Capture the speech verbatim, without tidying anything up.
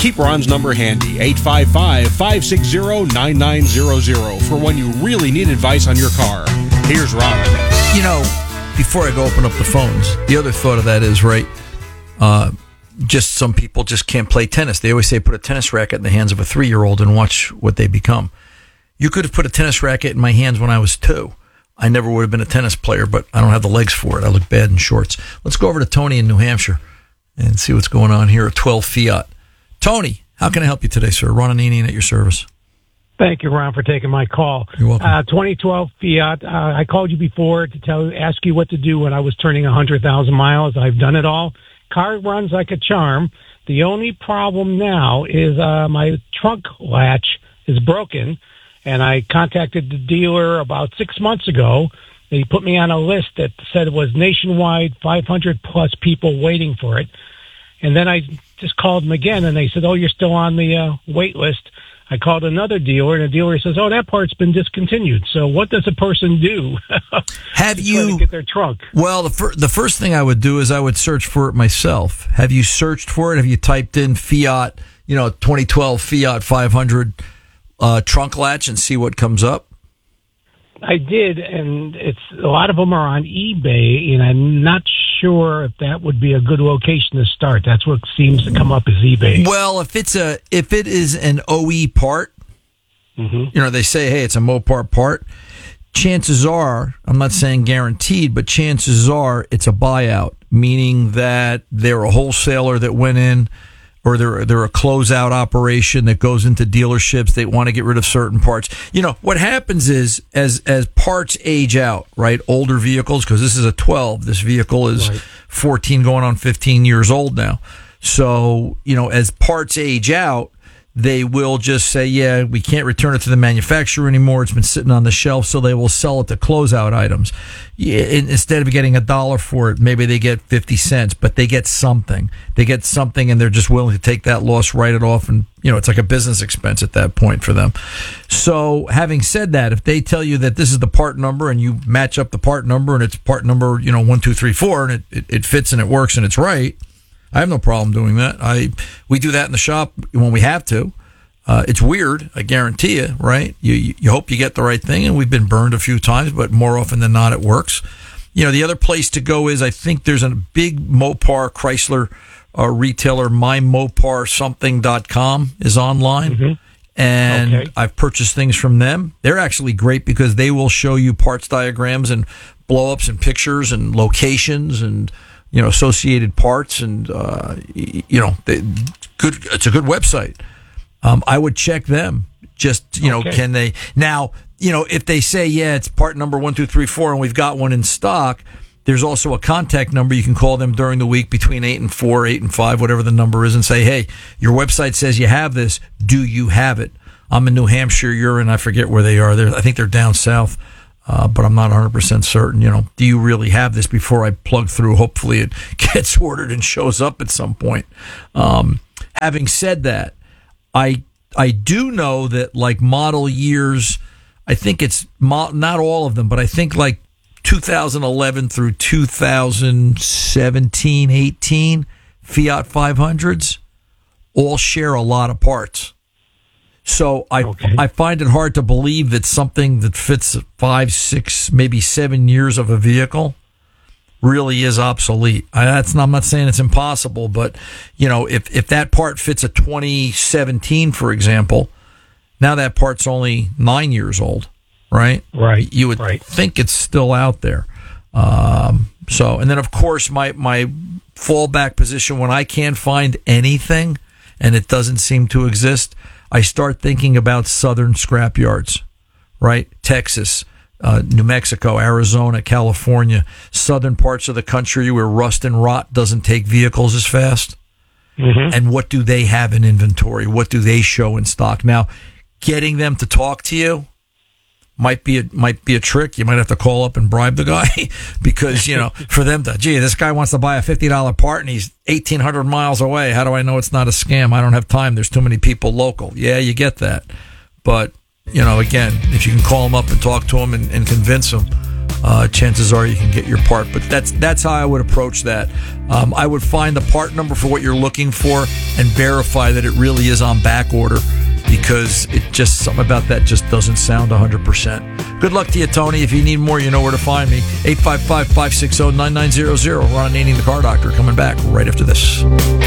Keep Ron's number handy, eight five five, five six zero, nine nine zero zero, for when you really need advice on your car. Here's Ron. You know, before I go open up the phones, the other thought of that is, right, uh, just some people just can't play tennis. They always say put a tennis racket in the hands of a three-year-old and watch what they become. You could have put a tennis racket in my hands when I was two. I never would have been a tennis player, but I don't have the legs for it. I look bad in shorts. Let's go over to Tony in New Hampshire and see what's going on here at twelve Fiat. Tony, how can I help you today, sir? Ron Ananian at your service. Thank you, Ron, for taking my call. You're welcome. Uh, twenty twelve Fiat. Uh, I called you before to tell, ask you what to do when I was turning one hundred thousand miles. I've done it all. Car runs like a charm. The only problem now is uh, my trunk latch is broken, and I contacted the dealer about six months ago. He put me on a list that said it was nationwide, five hundred plus people waiting for it. And then I just called them again, and they said, oh, you're still on the uh, wait list. I called another dealer, and the dealer says, oh, that part's been discontinued. So what does a person do Have to you try to get their trunk? Well, the, fir- the first thing I would do is I would search for it myself. Have you searched for it? Have you typed in Fiat, you know, twenty twelve Fiat five hundred uh, trunk latch and see what comes up? I did, and it's a lot of them are on eBay, and I'm not sure if that would be a good location to start. That's what seems to come up as eBay. Well, if it's a if it is an O E part, mm-hmm. you know, they say, hey, it's a Mopar part. Chances are, I'm not saying guaranteed, but chances are it's a buyout, meaning that they're a wholesaler that went in, or they're they're a closeout operation that goes into dealerships. They want to get rid of certain parts. You know, what happens is as as parts age out, right? Older vehicles, because this is a twelve. This vehicle is right. fourteen going on fifteen years old now. So, you know, as parts age out, they will just say, yeah, we can't return it to the manufacturer anymore. It's been sitting on the shelf, so they will sell it to closeout items. Yeah, instead of getting a dollar for it, maybe they get fifty cents, but they get something. They get something, and they're just willing to take that loss, write it off, and, you know, it's like a business expense at that point for them. So having said that, if they tell you that this is the part number and you match up the part number and it's part number, you know, one, two, three, four, and it, it, it fits and it works and it's right, I have no problem doing that. I we do that in the shop when we have to. Uh, it's weird, I guarantee you, right? You, you you hope you get the right thing, and we've been burned a few times, but more often than not, it works. You know, the other place to go is, I think there's a big Mopar Chrysler uh, retailer, my mopar something dot com is online, mm-hmm. and okay. I've purchased things from them. They're actually great because they will show you parts diagrams and blow-ups and pictures and locations and, you know, associated parts, and uh, you know, they, good. It's a good website. Um, I would check them. Just, you know, okay. Can they now? You know, if they say, yeah, it's part number one, two, three, four, and we've got one in stock, there's also a contact number. You can call them during the week between eight and four, eight and five, whatever the number is, and say, hey, your website says you have this. Do you have it? I'm in New Hampshire. You're in, I forget where they are. They're, I think they're down south. Uh, but I'm not one hundred percent certain, you know, do you really have this before I plug through? Hopefully it gets ordered and shows up at some point. Um, having said that, I I do know that, like, model years, I think it's mo- not all of them, but I think like two thousand eleven through two thousand seventeen, eighteen Fiat five hundreds all share a lot of parts. So I okay. I find it hard to believe that something that fits five, six, maybe seven years of a vehicle really is obsolete. I, that's not, I'm not saying it's impossible, but, you know, if if that part fits a twenty seventeen, for example, now that part's only nine years old, right? Right. You would right. think it's still out there. Um, so, and then of course my my fallback position when I can't find anything and it doesn't seem to exist, I start thinking about southern scrap yards, right? Texas, uh, New Mexico, Arizona, California, southern parts of the country where rust and rot doesn't take vehicles as fast. Mm-hmm. And what do they have in inventory? What do they show in stock? Now, getting them to talk to you might be a, might be a trick. You might have to call up and bribe the guy because, you know, for them to, gee, this guy wants to buy a fifty dollars part and he's eighteen hundred miles away. How do I know it's not a scam? I don't have time. There's too many people local. Yeah, you get that. But, you know, again, if you can call them up and talk to them and, and convince them, uh, chances are you can get your part. But that's that's how I would approach that. Um, I would find the part number for what you're looking for and verify that it really is on back order, because it just something about that just doesn't sound one hundred percent. Good luck to you, Tony. If you need more, you know where to find me. eight five five, five six zero, nine nine zero zero. Ron Ananian, the Car Doctor, coming back right after this.